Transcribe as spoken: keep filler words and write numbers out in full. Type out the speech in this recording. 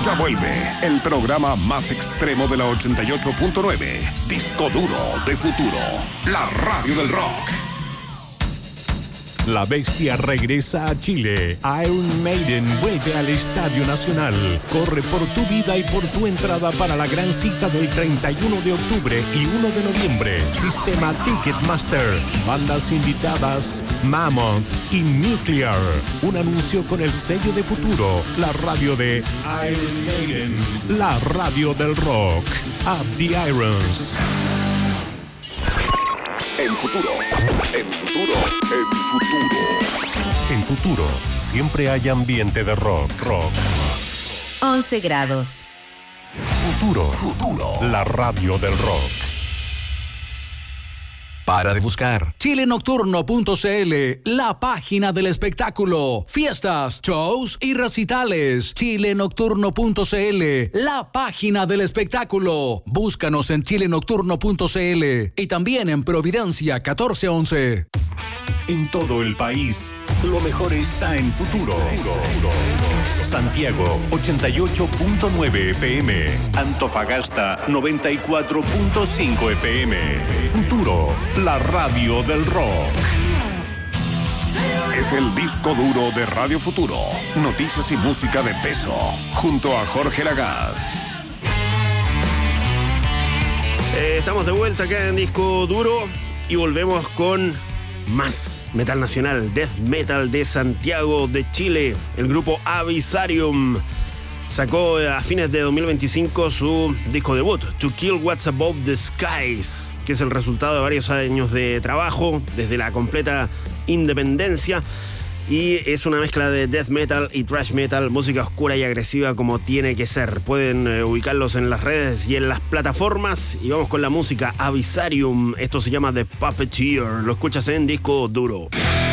Ya vuelve el programa más extremo de la ochenta y ocho punto nueve. Disco Duro de Futuro. La radio del rock. La bestia regresa a Chile. Iron Maiden vuelve al Estadio Nacional. Corre por tu vida y por tu entrada para la gran cita del treinta y uno de octubre y uno de noviembre. Sistema Ticketmaster. Bandas invitadas Mammoth y Nuclear. Un anuncio con el sello de Futuro. La radio de Iron Maiden. La radio del rock. Up the Irons. En Futuro, en Futuro, en Futuro. En Futuro, siempre hay ambiente de rock, rock. once grados. Futuro, Futuro, la radio del rock. Para de buscar. chile nocturno punto c l, la página del espectáculo. Fiestas, shows y recitales. chile nocturno punto c l, la página del espectáculo. Búscanos en chile nocturno punto c l y también en Providencia catorce once. En todo el país, lo mejor está en Futuro. Santiago, ochenta y ocho punto nueve F M. Antofagasta, noventa y cuatro punto cinco F M. Futuro, la radio del rock. Es el disco duro de Radio Futuro. Noticias y música de peso. Junto a Jorge Lagaz. Eh, estamos de vuelta acá en Disco Duro y volvemos con más metal nacional, death metal de Santiago de Chile. El grupo Avisarium sacó a fines de dos mil veinticinco su disco debut, To Kill What's Above the Skies, que es el resultado de varios años de trabajo desde la completa independencia, y es una mezcla de death metal y thrash metal, música oscura y agresiva como tiene que ser. Pueden eh, ubicarlos en las redes y en las plataformas, y vamos con la música Avisarium. Esto se llama The Puppeteer. Lo escuchas en Disco Duro.